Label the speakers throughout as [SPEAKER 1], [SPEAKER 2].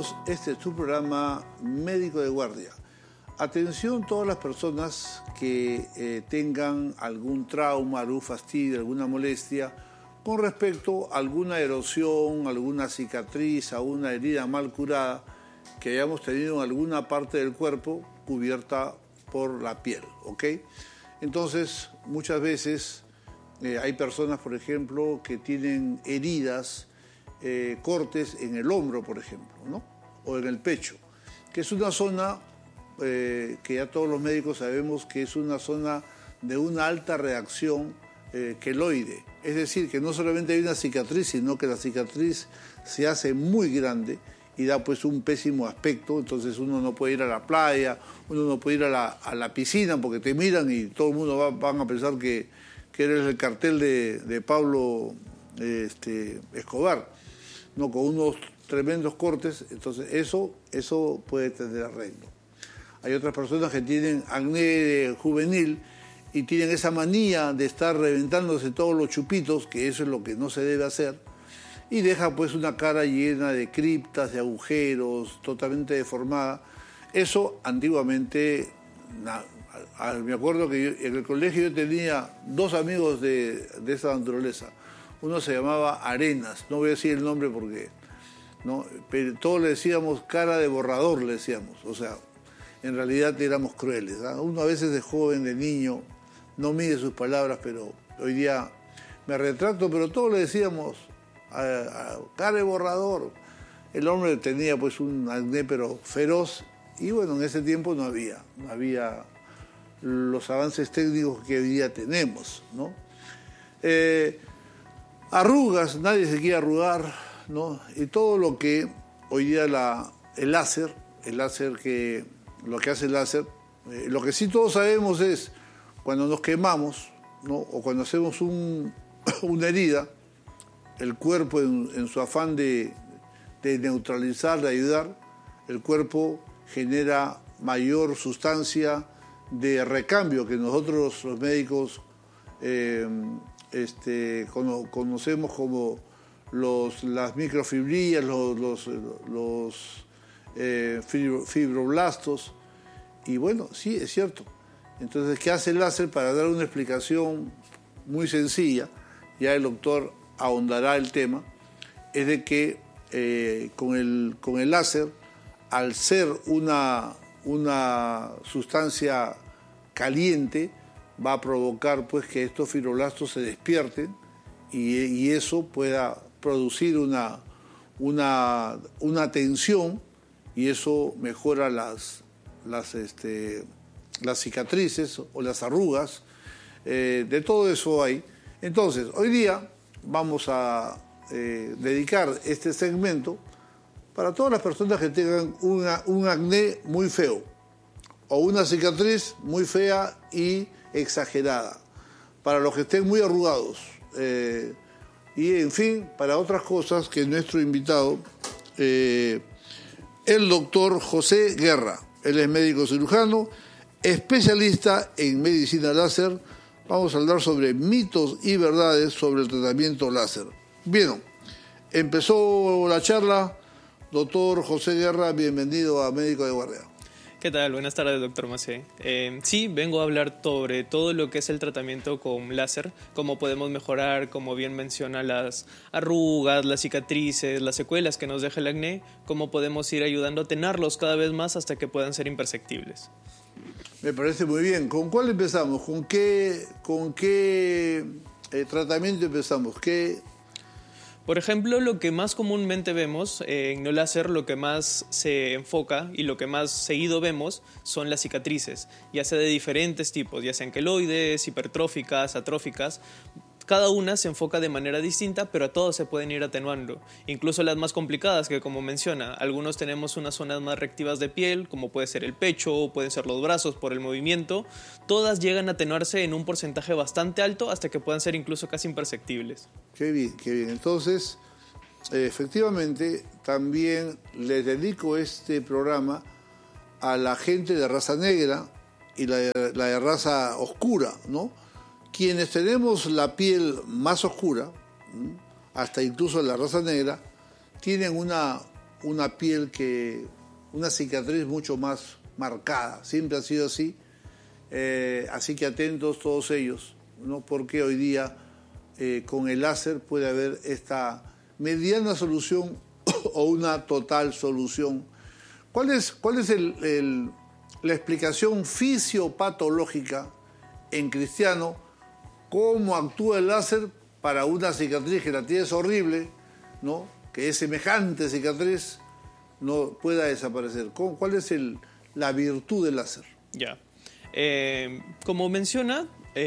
[SPEAKER 1] amigos, este es tu programa Médico de Guardia. Atención todas las personas que tengan algún trauma, algún fastidio, alguna molestia con respecto a alguna erosión, alguna cicatriz, a una herida mal curada que hayamos tenido en alguna parte del cuerpo cubierta por la piel, ¿ok? Entonces, muchas veces hay personas, por ejemplo, que tienen heridas, cortes en el hombro, por ejemplo, ¿no? O en el pecho, que es una zona que ya todos los médicos sabemos que es una zona de una alta reacción queloide. Es decir, que no solamente hay una cicatriz, sino que la cicatriz se hace muy grande y da pues un pésimo aspecto. Entonces uno no puede ir a la playa, uno no puede ir a la piscina porque te miran y todo el mundo van a pensar que eres el cartel de Pablo Escobar, ¿no? Con unos tremendos cortes. Entonces eso puede tener arreglo. Hay otras personas que tienen acné juvenil y tienen esa manía de estar reventándose todos los chupitos, que eso es lo que no se debe hacer, y deja pues una cara llena de criptas, de agujeros, totalmente deformada. Eso antiguamente, me acuerdo que en el colegio yo tenía dos amigos de esa naturaleza. Uno se llamaba Arenas, no voy a decir el nombre porque, ¿no? Pero todos le decíamos cara de borrador, le decíamos, o sea, en realidad éramos crueles, ¿eh? Uno a veces de joven, de niño, no mide sus palabras, pero hoy día me retracto, pero todos le decíamos cara de borrador. El hombre tenía pues un acné pero feroz y bueno, en ese tiempo no había los avances técnicos que hoy día tenemos, ¿no? Arrugas, nadie se quiere arrugar, ¿no? Y todo lo que hoy día el láser que lo que hace el láser, lo que sí todos sabemos es cuando nos quemamos, ¿no? O cuando hacemos una herida, el cuerpo en su afán de neutralizar, de ayudar, el cuerpo genera mayor sustancia de recambio que nosotros los médicos conocemos como las microfibrillas, los fibroblastos. Y bueno, sí, es cierto. Entonces, ¿qué hace el láser? Para dar una explicación muy sencilla, ya el doctor ahondará el tema, es de que con el láser, al ser una sustancia caliente, va a provocar pues que estos fibroblastos se despierten y eso pueda producir una tensión y eso mejora las cicatrices o las arrugas. De todo eso hay. Entonces, hoy día vamos a dedicar este segmento para todas las personas que tengan un acné muy feo o una cicatriz muy fea y exagerada, para los que estén muy arrugados y en fin, para otras cosas que nuestro invitado, el doctor José Guerra, él es médico cirujano, especialista en medicina láser. Vamos a hablar sobre mitos y verdades sobre el tratamiento láser. Bien, empezó la charla. Doctor José Guerra, bienvenido a Médico de Guardia.
[SPEAKER 2] ¿Qué tal? Buenas tardes, doctor Macé. Sí, vengo a hablar sobre todo lo que es el tratamiento con láser, cómo podemos mejorar, como bien menciona, las arrugas, las cicatrices, las secuelas que nos deja el acné, cómo podemos ir ayudando a atenuarlos cada vez más hasta que puedan ser imperceptibles.
[SPEAKER 1] Me parece muy bien. ¿Con cuál empezamos? ¿Con qué tratamiento empezamos?
[SPEAKER 2] Por ejemplo, lo que más comúnmente vemos en no láser, lo que más se enfoca y lo que más seguido vemos son las cicatrices, ya sea de diferentes tipos, ya sean queloides, hipertróficas, atróficas. Cada una se enfoca de manera distinta, pero a todas se pueden ir atenuando. Incluso las más complicadas, que como menciona, algunos tenemos unas zonas más reactivas de piel, como puede ser el pecho, o pueden ser los brazos por el movimiento. Todas llegan a atenuarse en un porcentaje bastante alto hasta que puedan ser incluso casi imperceptibles.
[SPEAKER 1] Qué bien, qué bien. Entonces, efectivamente, también les dedico este programa a la gente de raza negra y la de raza oscura, ¿no? Quienes tenemos la piel más oscura, hasta incluso la raza negra, tienen una una piel una cicatriz mucho más marcada. Siempre ha sido así. Así que atentos todos ellos, ¿no? Porque hoy día con el láser puede haber esta mediana solución o una total solución. ¿Cuál es la explicación fisiopatológica en cristiano? ¿Cómo actúa el láser para una cicatriz que la tienes horrible, ¿no? Que es semejante cicatriz, no pueda desaparecer? ¿Cuál es la virtud del láser?
[SPEAKER 2] Ya. Como menciona,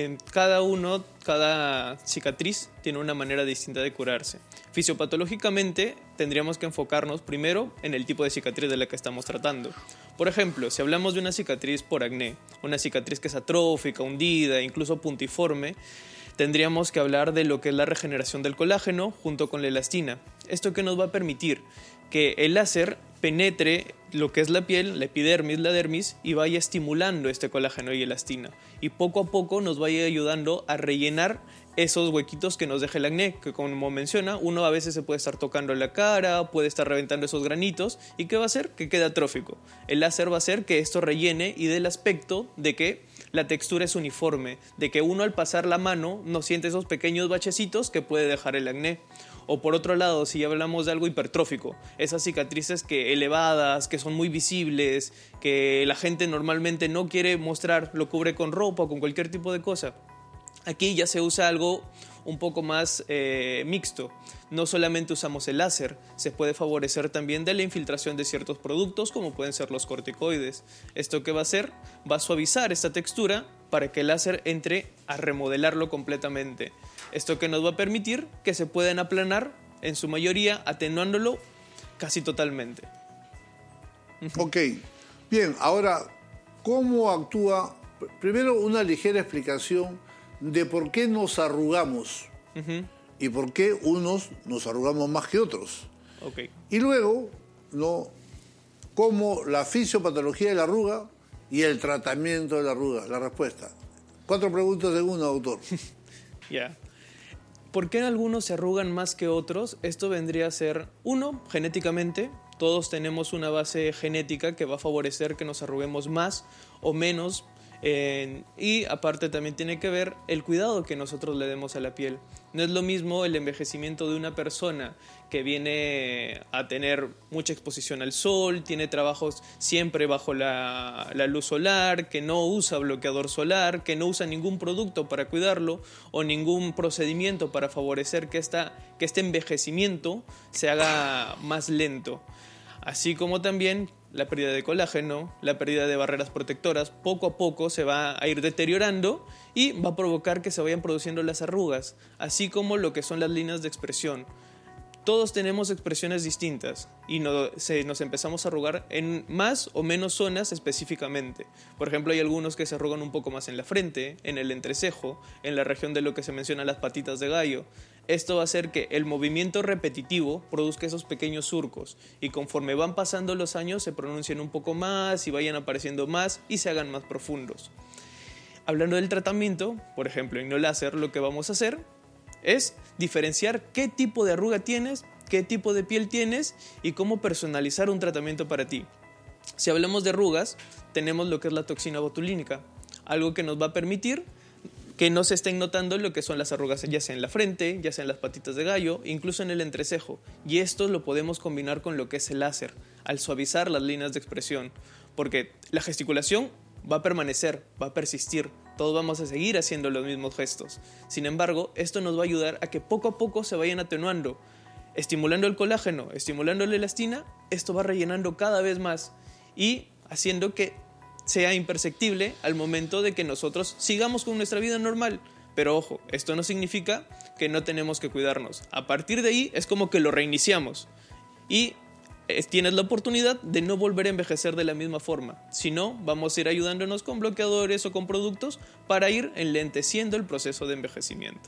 [SPEAKER 2] cada cicatriz tiene una manera distinta de curarse. Fisiopatológicamente tendríamos que enfocarnos primero en el tipo de cicatriz de la que estamos tratando. Por ejemplo, si hablamos de una cicatriz por acné, una cicatriz que es atrófica, hundida, incluso puntiforme, tendríamos que hablar de lo que es la regeneración del colágeno junto con la elastina. Esto que nos va a permitir que el láser penetre lo que es la piel, la epidermis, la dermis, y vaya estimulando este colágeno y elastina. Y poco a poco nos vaya ayudando a rellenar esos huequitos que nos deja el acné, que como menciona, uno a veces se puede estar tocando la cara, puede estar reventando esos granitos, ¿y qué va a hacer? Que quede atrófico. El láser va a hacer que esto rellene y dé el aspecto de que la textura es uniforme, de que uno al pasar la mano no siente esos pequeños bachecitos que puede dejar el acné. O por otro lado, si hablamos de algo hipertrófico, esas cicatrices elevadas, que son muy visibles, que la gente normalmente no quiere mostrar, lo cubre con ropa o con cualquier tipo de cosa. Aquí ya se usa algo un poco más mixto. No solamente usamos el láser, se puede favorecer también de la infiltración de ciertos productos como pueden ser los corticoides. ¿Esto qué va a hacer? Va a suavizar esta textura para que el láser entre a remodelarlo completamente. Esto que nos va a permitir que se puedan aplanar en su mayoría, atenuándolo casi totalmente.
[SPEAKER 1] Ok, bien, ahora, ¿cómo actúa? Primero, una ligera explicación de por qué nos arrugamos y por qué unos nos arrugamos más que otros.
[SPEAKER 2] Okay.
[SPEAKER 1] Y luego, ¿no?, cómo la fisiopatología de la arruga y el tratamiento de la arruga, la respuesta. 4 preguntas en una, doctor.
[SPEAKER 2] Ya. ¿Por qué algunos se arrugan más que otros? Esto vendría a ser, uno, genéticamente. Todos tenemos una base genética que va a favorecer que nos arruguemos más o menos. Y aparte también tiene que ver el cuidado que nosotros le demos a la piel. No es lo mismo el envejecimiento de una persona que viene a tener mucha exposición al sol, tiene trabajos siempre bajo la luz solar, que no usa bloqueador solar, que no usa ningún producto para cuidarlo o ningún procedimiento para favorecer que este envejecimiento se haga más lento. Así como también la pérdida de colágeno, la pérdida de barreras protectoras, poco a poco se va a ir deteriorando y va a provocar que se vayan produciendo las arrugas, así como lo que son las líneas de expresión. Todos tenemos expresiones distintas y nos empezamos a arrugar en más o menos zonas específicamente. Por ejemplo, hay algunos que se arrugan un poco más en la frente, en el entrecejo, en la región de lo que se menciona las patitas de gallo. Esto va a hacer que el movimiento repetitivo produzca esos pequeños surcos y conforme van pasando los años se pronuncien un poco más y vayan apareciendo más y se hagan más profundos. Hablando del tratamiento, por ejemplo, en InnoLáser, lo que vamos a hacer es diferenciar qué tipo de arruga tienes, qué tipo de piel tienes y cómo personalizar un tratamiento para ti. Si hablamos de arrugas, tenemos lo que es la toxina botulínica, algo que nos va a permitir que no se estén notando lo que son las arrugas, ya sea en la frente, ya sea en las patitas de gallo, incluso en el entrecejo. Y esto lo podemos combinar con lo que es el láser, al suavizar las líneas de expresión, porque la gesticulación va a permanecer, va a persistir, todos vamos a seguir haciendo los mismos gestos. Sin embargo, esto nos va a ayudar a que poco a poco se vayan atenuando, estimulando el colágeno, estimulando la elastina, esto va rellenando cada vez más y haciendo que sea imperceptible al momento de que nosotros sigamos con nuestra vida normal. Pero ojo, esto no significa que no tenemos que cuidarnos. A partir de ahí es como que lo reiniciamos y tienes la oportunidad de no volver a envejecer de la misma forma. Si no, vamos a ir ayudándonos con bloqueadores o con productos para ir enlenteciendo el proceso de envejecimiento.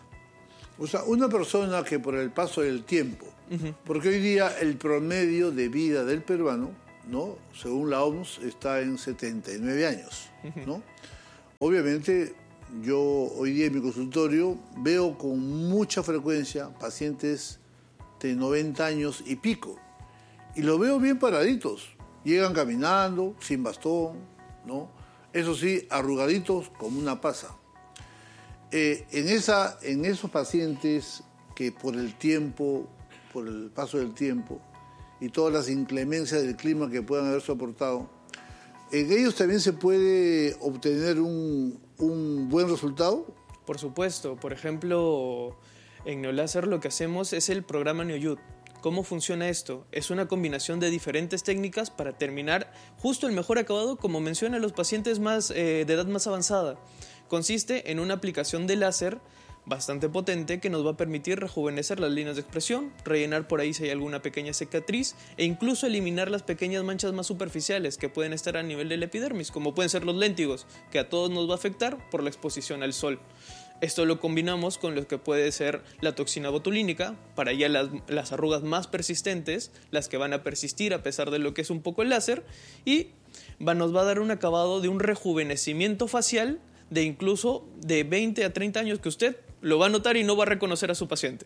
[SPEAKER 1] O sea, una persona que por el paso del tiempo, porque hoy día el promedio de vida del peruano, ¿no?, según la OMS, está en 79 años, ¿no? Obviamente, yo hoy día en mi consultorio veo con mucha frecuencia pacientes de 90 años y pico. y los veo bien paraditos. Llegan caminando, sin bastón, ¿no? Eso sí, arrugaditos como una pasa. En esos pacientes que por el tiempo, por el paso del tiempo y todas las inclemencias del clima que puedan haber soportado, ¿en ellos también se puede obtener un buen resultado?
[SPEAKER 2] Por supuesto. Por ejemplo, en Neoláser lo que hacemos es el programa NeoYud. ¿Cómo funciona esto? Es una combinación de diferentes técnicas para terminar justo el mejor acabado, como mencionan los pacientes de edad más avanzada. Consiste en una aplicación de láser bastante potente que nos va a permitir rejuvenecer las líneas de expresión, rellenar por ahí si hay alguna pequeña cicatriz e incluso eliminar las pequeñas manchas más superficiales que pueden estar a nivel del epidermis, como pueden ser los léntigos, que a todos nos va a afectar por la exposición al sol. Esto lo combinamos con lo que puede ser la toxina botulínica, para ya las arrugas más persistentes, las que van a persistir a pesar de lo que es un poco el láser, y nos va a dar un acabado de un rejuvenecimiento facial de incluso de 20 a 30 años que usted lo va a notar y no va a reconocer a su paciente.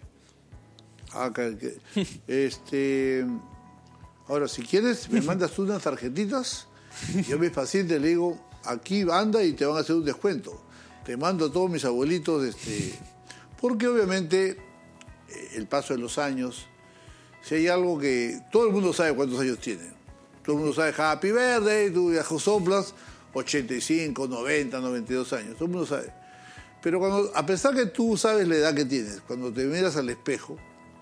[SPEAKER 1] Ahora, si quieres, me mandas tú unas tarjetitas. Yo a mis pacientes le digo, aquí anda y te van a hacer un descuento. Te mando a todos mis abuelitos, porque obviamente el paso de los años, si hay algo que todo el mundo sabe cuántos años tiene. Todo el mundo sabe Happy Birthday, tú ya soplas 85, 90, 92 años. Todo el mundo sabe. Pero a pesar que tú sabes la edad que tienes, cuando te miras al espejo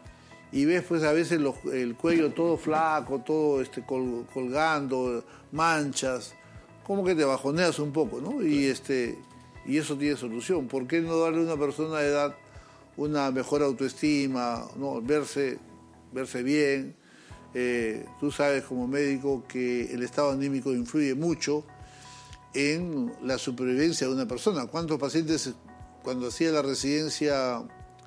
[SPEAKER 1] y ves pues a veces el cuello todo flaco, todo colgando, manchas, como que te bajoneas un poco, ¿no? Y eso tiene solución. ¿Por qué no darle a una persona de edad una mejor autoestima, ¿no? Verse bien? Tú sabes como médico que el estado anímico influye mucho en la supervivencia de una persona. ¿Cuántos pacientes, cuando hacía la residencia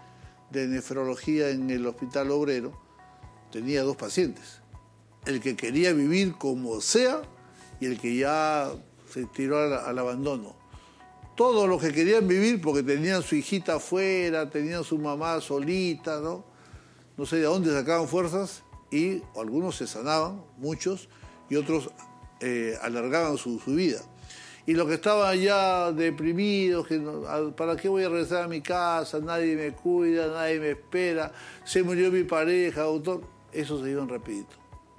[SPEAKER 1] de nefrología en el Hospital Obrero, tenía 2 pacientes? El que quería vivir como sea y el que ya se tiró al abandono. Todos los que querían vivir porque tenían su hijita afuera, tenían su mamá solita, ¿no? No sé de dónde sacaban fuerzas y algunos se sanaban, muchos, y otros alargaban su vida. Y los que estaban ya deprimidos, que ¿para qué voy a regresar a mi casa? Nadie me cuida, nadie me espera, se murió mi pareja, doctor. Esos se iban rapidito.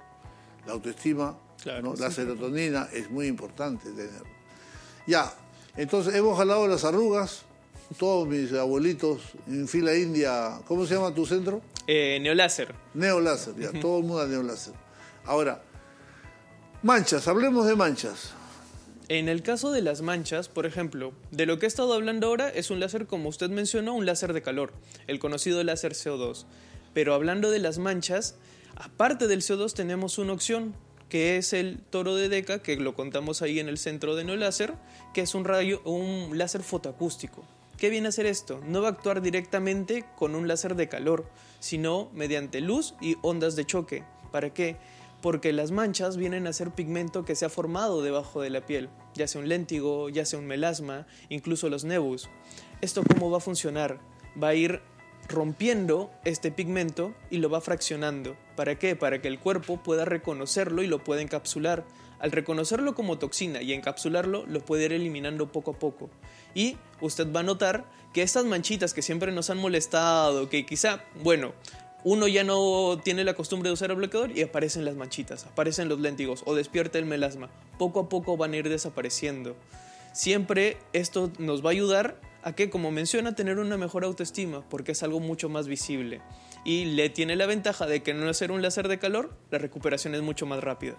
[SPEAKER 1] La autoestima, claro, ¿no? Sí. La serotonina es muy importante tener. Ya, entonces hemos jalado las arrugas, todos mis abuelitos en fila india. ¿Cómo se llama tu centro?
[SPEAKER 2] Neoláser.
[SPEAKER 1] Neoláser, ya, todo el mundo a Neoláser. Ahora, manchas, hablemos de manchas.
[SPEAKER 2] En el caso de las manchas, por ejemplo, de lo que he estado hablando ahora es un láser, como usted mencionó, un láser de calor, el conocido láser CO2. Pero hablando de las manchas, aparte del CO2 tenemos una opción, que es el toro de Deca, que lo contamos ahí en el centro de Neoláser, que es un láser fotoacústico. ¿Qué viene a hacer esto? No va a actuar directamente con un láser de calor, sino mediante luz y ondas de choque. ¿Para qué? Porque las manchas vienen a ser pigmento que se ha formado debajo de la piel, ya sea un léntigo, ya sea un melasma, incluso los nebus. ¿Esto cómo va a funcionar? Va a ir rompiendo este pigmento y lo va fraccionando. ¿Para qué? Para que el cuerpo pueda reconocerlo y lo pueda encapsular. Al reconocerlo como toxina y encapsularlo, lo puede ir eliminando poco a poco. Y usted va a notar que estas manchitas que siempre nos han molestado, que quizá, uno ya no tiene la costumbre de usar el bloqueador y aparecen las manchitas, aparecen los léntigos o despierta el melasma. Poco a poco van a ir desapareciendo. Siempre esto nos va a ayudar a que, como menciona, tener una mejor autoestima, porque es algo mucho más visible. Y le tiene la ventaja de que no hacer un láser de calor, la recuperación es mucho más rápida.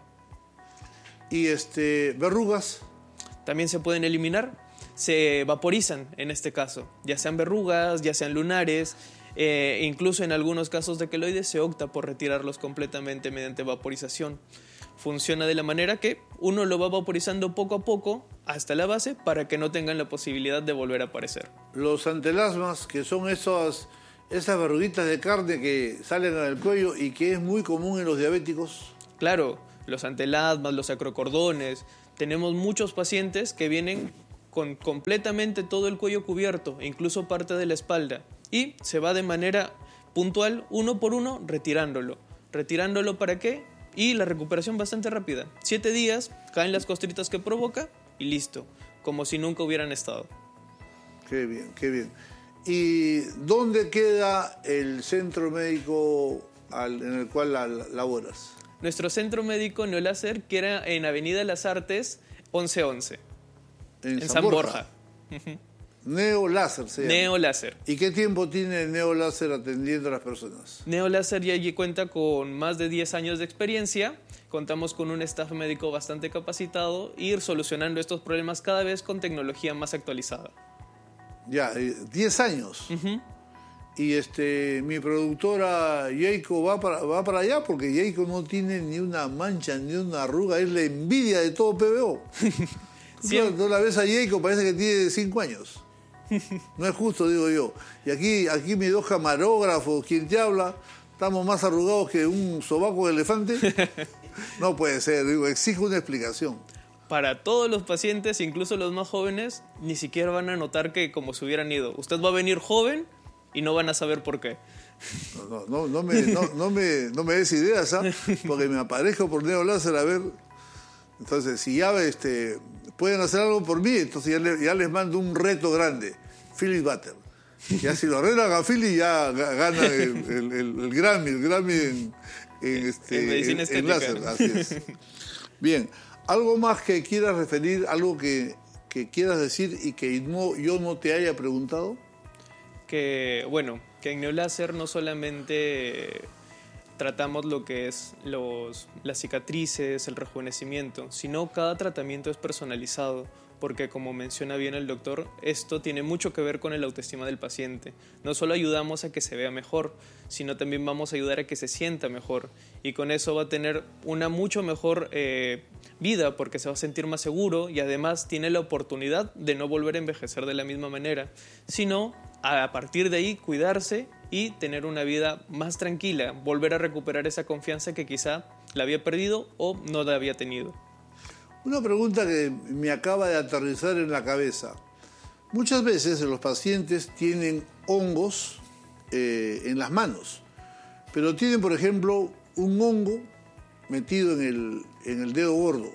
[SPEAKER 1] ¿Y verrugas?
[SPEAKER 2] También se pueden eliminar, se vaporizan en este caso, ya sean verrugas, ya sean lunares. Incluso en algunos casos de queloides se opta por retirarlos completamente mediante vaporización. Funciona de la manera que uno lo va vaporizando poco a poco hasta la base para que no tengan la posibilidad de volver a aparecer.
[SPEAKER 1] Los antelasmas, que son esas verruguitas de carne que salen en el cuello y que es muy común en los diabéticos.
[SPEAKER 2] Claro, los antelasmas, los acrocordones. Tenemos muchos pacientes que vienen con completamente todo el cuello cubierto, incluso parte de la espalda. Y se va de manera puntual, uno por uno, retirándolo. ¿Retirándolo para qué? y la recuperación bastante rápida. 7 días, caen las costritas que provoca y listo, como si nunca hubieran estado.
[SPEAKER 1] Qué bien, qué bien. ¿Y dónde queda el centro médico en el cual laboras?
[SPEAKER 2] Nuestro centro médico Neoláser queda en Avenida Las Artes, 1111. En San Borja.
[SPEAKER 1] Neoláser se llama.
[SPEAKER 2] Neoláser.
[SPEAKER 1] ¿Y qué tiempo tiene Neoláser atendiendo a las personas?
[SPEAKER 2] Neoláser ya allí cuenta con más de 10 años de experiencia. Contamos con un staff médico bastante capacitado y ir solucionando estos problemas cada vez con tecnología más actualizada.
[SPEAKER 1] Ya, 10 años. Y mi productora Yeiko va para allá porque Yeiko no tiene ni una mancha, ni una arruga. Es la envidia de todo PBO. Tú la ves a Yeiko, parece que tiene 5 años. No es justo, digo yo. Y aquí mis 2 camarógrafos, quien te habla, estamos más arrugados que un sobaco de elefante. No puede ser, digo, exige una explicación.
[SPEAKER 2] Para todos los pacientes, incluso los más jóvenes, ni siquiera van a notar que como se hubieran ido. Usted va a venir joven y no van a saber por qué.
[SPEAKER 1] No me des ideas, ¿ah? Porque me aparezco por Neoláser a ver. Entonces, si ya pueden hacer algo por mí, entonces ya les mando un reto grande. Philip Butter. Ya si lo arreglan a Philip, ya gana el Grammy en
[SPEAKER 2] medicina estética.
[SPEAKER 1] láser. Así es. Bien. ¿Algo más que quieras referir, algo que quieras decir y que yo no te haya preguntado?
[SPEAKER 2] Que en Neoláser no solamente tratamos lo que es las cicatrices, el rejuvenecimiento, sino cada tratamiento es personalizado, porque como menciona bien el doctor, esto tiene mucho que ver con el autoestima del paciente. No solo ayudamos a que se vea mejor, sino también vamos a ayudar a que se sienta mejor, y con eso va a tener una mucho mejor vida, porque se va a sentir más seguro y además tiene la oportunidad de no volver a envejecer de la misma manera, sino a partir de ahí cuidarse y tener una vida más tranquila, volver a recuperar esa confianza que quizá la había perdido o no la había tenido.
[SPEAKER 1] Una pregunta que me acaba de aterrizar en la cabeza. Muchas veces los pacientes tienen hongos en las manos, pero tienen, por ejemplo, un hongo metido en el dedo gordo.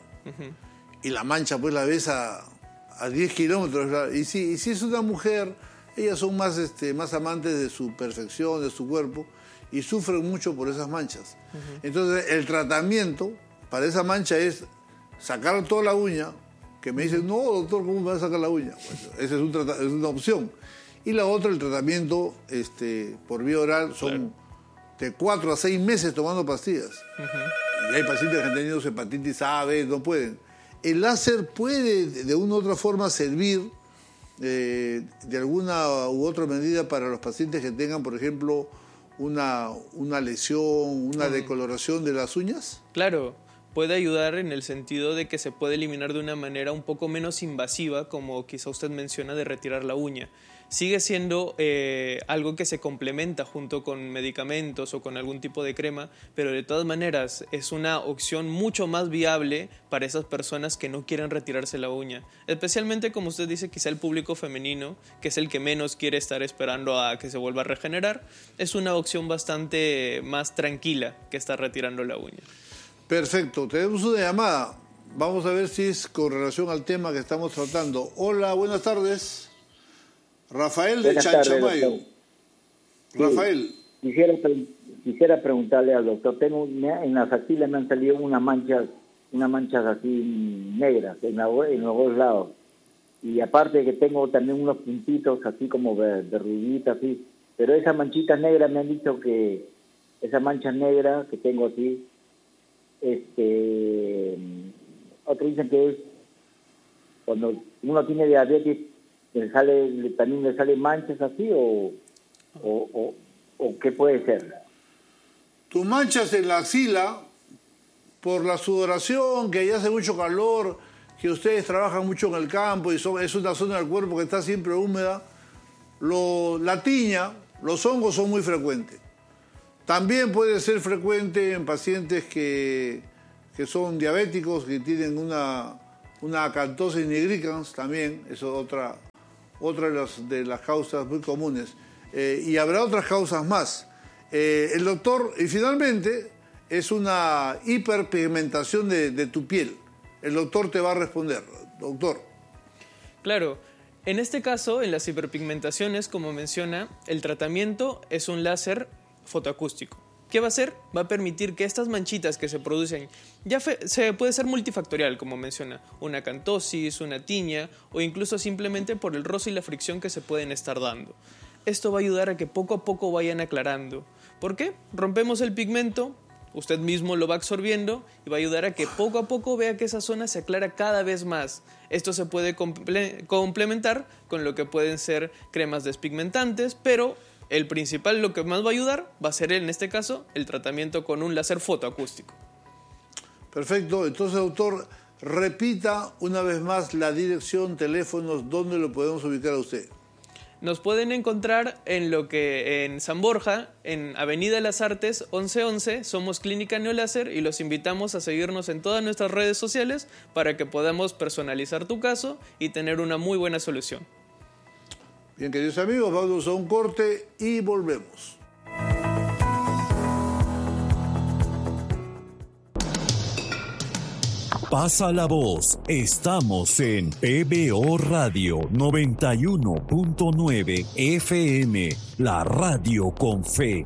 [SPEAKER 1] Y la mancha pues la ves a 10 kilómetros. Y si es una mujer, ellas son más amantes de su perfección, de su cuerpo, y sufren mucho por esas manchas. Entonces el tratamiento para esa mancha es sacar toda la uña, que me dicen, no, doctor, ¿cómo me va a sacar la uña? Bueno, esa es una opción. Y la otra, el tratamiento por vía oral, son de 4 a 6 meses tomando pastillas. Y hay pacientes que han tenido hepatitis A, B, no pueden. El láser puede, de una u otra forma, servir de alguna u otra medida para los pacientes que tengan, por ejemplo, una lesión, una decoloración de las uñas.
[SPEAKER 2] Claro. Puede ayudar en el sentido de que se puede eliminar de una manera un poco menos invasiva, como quizá usted menciona, de retirar la uña. Sigue siendo algo que se complementa junto con medicamentos o con algún tipo de crema, pero de todas maneras es una opción mucho más viable para esas personas que no quieren retirarse la uña. Especialmente, como usted dice, quizá el público femenino, que es el que menos quiere estar esperando a que se vuelva a regenerar, es una opción bastante más tranquila que estar retirando la uña.
[SPEAKER 1] Perfecto, tenemos una llamada. Vamos a ver si es con relación al tema que estamos tratando. Hola, buenas tardes. Rafael de Chanchamayo.
[SPEAKER 3] Sí,
[SPEAKER 1] Rafael.
[SPEAKER 3] Quisiera preguntarle al doctor, en las axilas me han salido unas manchas así negras en los dos lados. Y aparte que tengo también unos puntitos así como de rubita así. Pero esas manchitas negras me han dicho que esas manchas negras que tengo así, otros dicen que es cuando uno tiene diabetes también le salen manchas así o qué puede ser.
[SPEAKER 1] Tus manchas en la axila por la sudoración, que allá hace mucho calor, que ustedes trabajan mucho en el campo y es una zona del cuerpo que está siempre húmeda, la tiña, los hongos son muy frecuentes. También puede ser frecuente en pacientes que son diabéticos, que tienen una acantosis nigricans también, eso es otra de las causas muy comunes. Y habrá otras causas más. El doctor, y finalmente, es una hiperpigmentación de tu piel. El doctor te va a responder. Doctor.
[SPEAKER 2] Claro, en este caso, en las hiperpigmentaciones, como menciona, el tratamiento es un láser fotoacústico. ¿Qué va a hacer? Va a permitir que estas manchitas que se producen, se puede ser multifactorial, como menciona, una acantosis, una tiña o incluso simplemente por el roce y la fricción que se pueden estar dando. Esto va a ayudar a que poco a poco vayan aclarando. ¿Por qué? Rompemos el pigmento, usted mismo lo va absorbiendo y va a ayudar a que poco a poco vea que esa zona se aclara cada vez más. Esto se puede complementar con lo que pueden ser cremas despigmentantes, pero el principal, lo que más va a ayudar, va a ser en este caso el tratamiento con un láser fotoacústico.
[SPEAKER 1] Perfecto. Entonces, doctor, repita una vez más la dirección, teléfonos, ¿dónde lo podemos ubicar a usted?
[SPEAKER 2] Nos pueden encontrar en San Borja, en Avenida Las Artes 1111, somos Clínica Neoláser y los invitamos a seguirnos en todas nuestras redes sociales para que podamos personalizar tu caso y tener una muy buena solución.
[SPEAKER 1] Bien, queridos amigos, vamos a un corte y volvemos.
[SPEAKER 4] Pasa la voz, estamos en PBO Radio 91.9 FM, la radio con fe.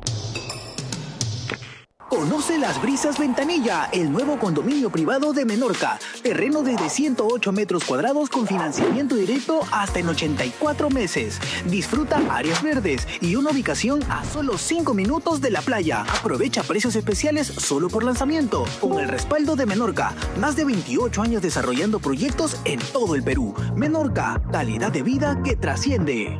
[SPEAKER 5] Conoce Las Brisas Ventanilla, el nuevo condominio privado de Menorca. Terreno desde 108 metros cuadrados con financiamiento directo hasta en 84 meses. Disfruta áreas verdes y una ubicación a solo 5 minutos de la playa. Aprovecha precios especiales solo por lanzamiento. Con el respaldo de Menorca, más de 28 años desarrollando proyectos en todo el Perú. Menorca, calidad de vida que trasciende.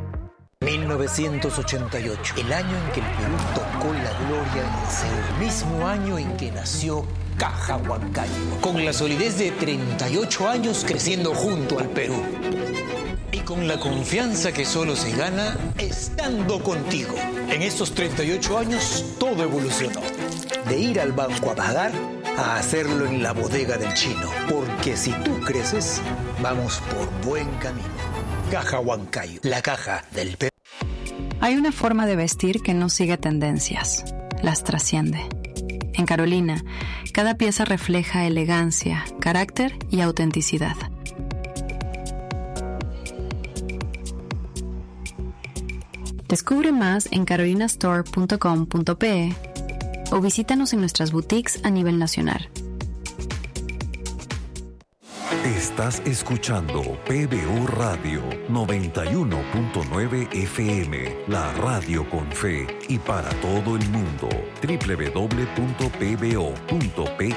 [SPEAKER 6] 1988, el año en que el Perú tocó la gloria en el mismo año en que nació Caja Huancayo, con la solidez de 38 años creciendo junto al Perú. Y con la confianza que solo se gana estando contigo. En estos 38 años todo evolucionó. De ir al banco a pagar a hacerlo en la bodega del chino. Porque si tú creces, vamos por buen camino. Caja Huancayo, la caja del Perú.
[SPEAKER 7] Hay una forma de vestir que no sigue tendencias, las trasciende. En Carolina, cada pieza refleja elegancia, carácter y autenticidad. Descubre más en carolinastore.com.pe o visítanos en nuestras boutiques a nivel nacional.
[SPEAKER 4] Estás escuchando PBO Radio 91.9 FM, la radio con fe y para todo el mundo. www.pbo.pe.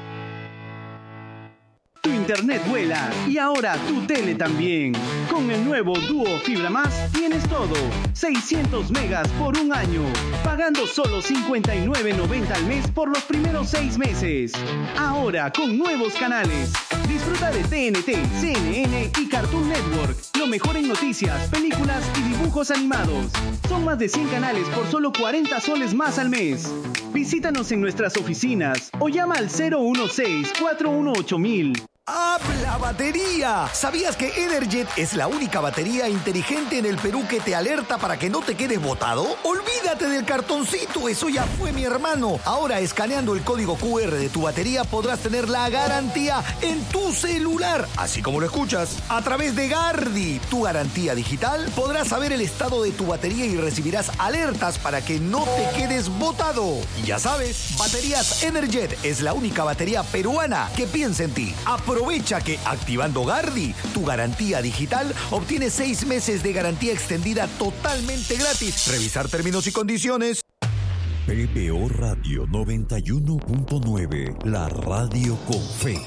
[SPEAKER 8] Tu internet vuela y ahora tu tele también. Con el nuevo Duo Fibra Más tienes todo. 600 megas por un año. Pagando solo $59.90 al mes por los primeros 6 meses. Ahora con nuevos canales. Disfruta de TNT, CNN y Cartoon Network. Lo mejor en noticias, películas y dibujos animados. Son más de 100 canales por solo 40 soles más al mes. Visítanos en nuestras oficinas o llama al 016-418-1000.
[SPEAKER 6] ¡Habla batería! ¿Sabías que Energet es la única batería inteligente en el Perú que te alerta para que no te quedes botado? ¡Olvídate del cartoncito! Eso ya fue, mi hermano. Ahora, escaneando el código QR de tu batería, podrás tener la garantía en tu celular. Así como lo escuchas. A través de Gardi, tu garantía digital, podrás saber el estado de tu batería y recibirás alertas para que no te quedes botado. Y ya sabes, Baterías Energet es la única batería peruana que piensa en ti. Aprovecha que activando Gardi, tu garantía digital, obtienes 6 meses de garantía extendida totalmente gratis. Revisar términos y condiciones.
[SPEAKER 4] PBO Radio 91.9, la radio con fe.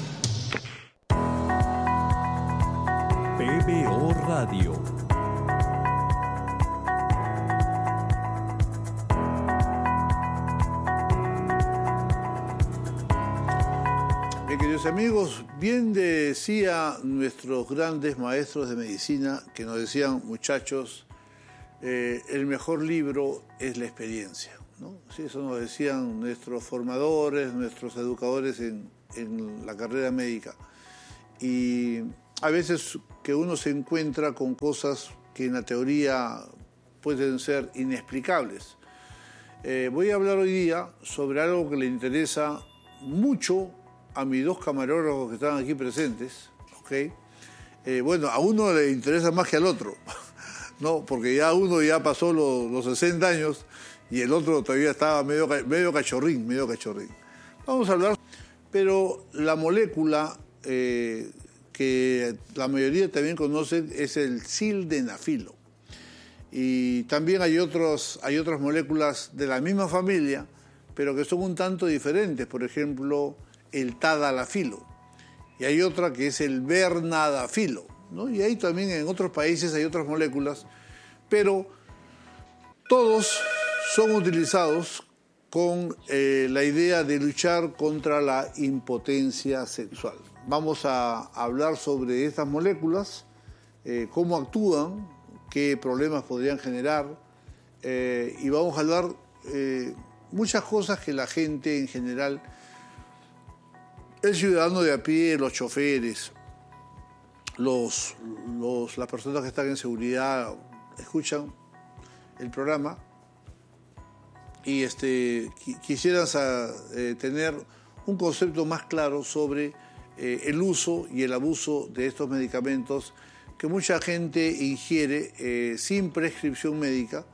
[SPEAKER 4] PBO Radio.
[SPEAKER 1] Queridos amigos, bien decía nuestros grandes maestros de medicina que nos decían, muchachos, el mejor libro es la experiencia, ¿no? Sí, eso nos decían nuestros formadores, nuestros educadores en la carrera médica. Y a veces que uno se encuentra con cosas que en la teoría pueden ser inexplicables. Voy a hablar hoy día sobre algo que le interesa mucho a mis dos camarógrafos que están aquí presentes, ¿ok? Bueno, a uno le interesa más que al otro, ¿no? Porque ya uno ya pasó los 60 años y el otro todavía estaba medio cachorrín. Vamos a hablar, pero la molécula que la mayoría también conocen es el sildenafilo. Y también hay otras moléculas de la misma familia, pero que son un tanto diferentes. Por ejemplo, el tadalafilo. Y hay otra que es el bernadafilo, ¿no? Y ahí también en otros países hay otras moléculas, pero todos son utilizados con la idea de luchar contra la impotencia sexual. Vamos a hablar sobre estas moléculas, cómo actúan, qué problemas podrían generar, y vamos a hablar muchas cosas que la gente en general, el ciudadano de a pie, los choferes, las personas que están en seguridad, escuchan el programa y quisieran tener un concepto más claro sobre el uso y el abuso de estos medicamentos que mucha gente ingiere sin prescripción médica,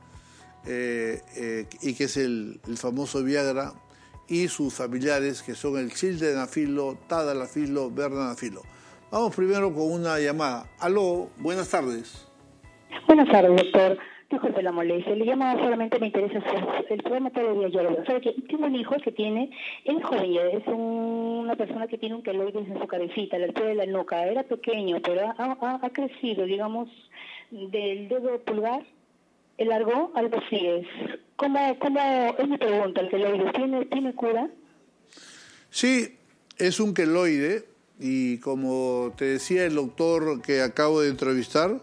[SPEAKER 1] y que es el famoso Viagra y sus familiares, que son el sildenafilo, tadalafilo, bernadafilo. Vamos primero con una llamada. Aló, buenas tardes.
[SPEAKER 9] Buenas tardes, doctor. Disculpe la molestia. Le llamo, solamente me interesa el programa todos los días. Yo lo veo. ¿Sabe que tengo un hijo que es joven, es una persona que tiene un queloides en su cabecita, a la altura de la nuca. Era pequeño, pero ha crecido, digamos, del dedo pulgar, el largo, algo así es. ¿Cómo es mi pregunta? ¿El queloide tiene cura?
[SPEAKER 1] Sí, es un queloide, y como te decía el doctor que acabo de entrevistar,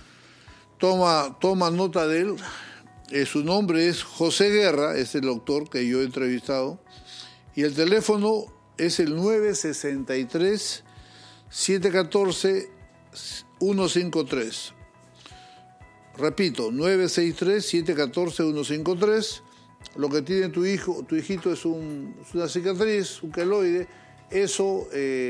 [SPEAKER 1] toma nota de él. Su nombre es José Guerra, es el doctor que yo he entrevistado, y el teléfono es el 963-714-153. Repito, 963-714-153. Lo que tiene tu hijito es una cicatriz, un queloide. Eso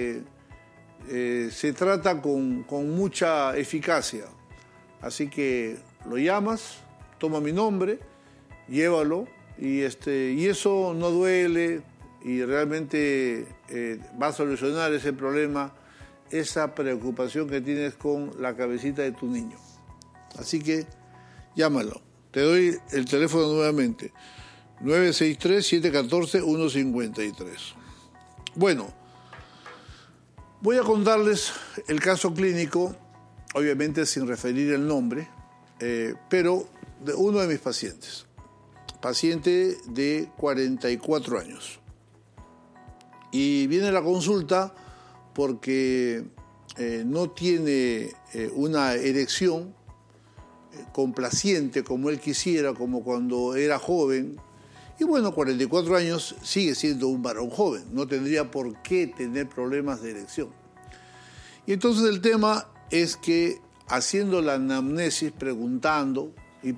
[SPEAKER 1] se trata con mucha eficacia. Así que lo llamas, toma mi nombre, llévalo, y eso no duele, y realmente va a solucionar ese problema, esa preocupación que tienes con la cabecita de tu niño. Así que llámalo. Te doy el teléfono nuevamente, 963-714-153. Bueno, voy a contarles el caso clínico, obviamente sin referir el nombre, pero de uno de mis pacientes. Paciente de 44 años. Y viene a la consulta porque no tiene una erección complaciente como él quisiera, como cuando era joven. Y bueno, 44 años sigue siendo un varón joven, no tendría por qué tener problemas de erección. Y entonces el tema es que, haciendo la anamnesis, preguntando,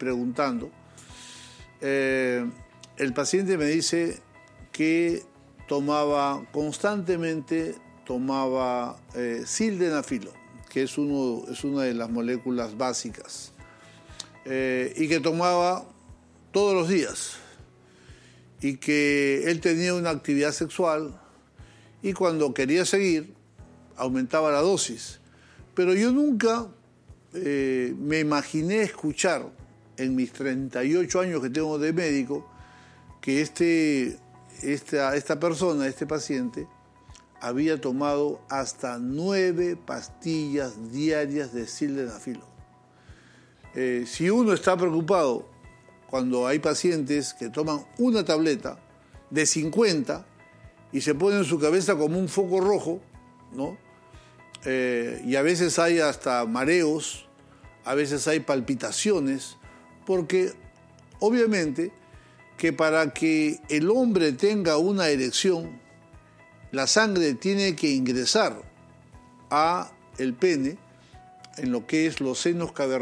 [SPEAKER 1] el paciente me dice que constantemente tomaba sildenafilo, que es una de las moléculas básicas, y que tomaba todos los días, y que él tenía una actividad sexual, y cuando quería seguir aumentaba la dosis. Pero yo nunca me imaginé escuchar, en mis 38 años que tengo de médico, que esta persona, este paciente, había tomado hasta 9 pastillas diarias de sildenafilo. Si uno está preocupado cuando hay pacientes que toman una tableta de 50 y se ponen en su cabeza como un foco rojo, ¿no? Y a veces hay hasta mareos, a veces hay palpitaciones, porque obviamente que para que el hombre tenga una erección, la sangre tiene que ingresar a el pene, en lo que es los senos cavernosos,